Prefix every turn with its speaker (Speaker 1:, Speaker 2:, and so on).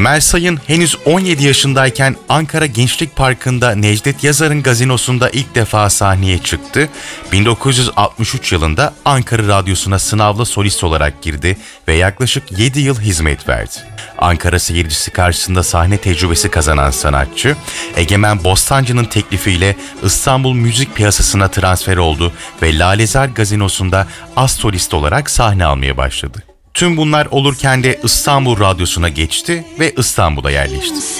Speaker 1: Emel Sayın henüz 17 yaşındayken Ankara Gençlik Parkı'nda Necdet Yazar'ın gazinosunda ilk defa sahneye çıktı. 1963 yılında Ankara Radyosu'na sınavlı solist olarak girdi ve yaklaşık 7 yıl hizmet verdi. Ankara seyircisi karşısında sahne tecrübesi kazanan sanatçı, Egemen Bostancı'nın teklifiyle İstanbul müzik piyasasına transfer oldu ve Lalezar Gazinosu'nda az solist olarak sahne almaya başladı. Tüm bunlar olurken de İstanbul Radyosu'na geçti ve İstanbul'a yerleşti.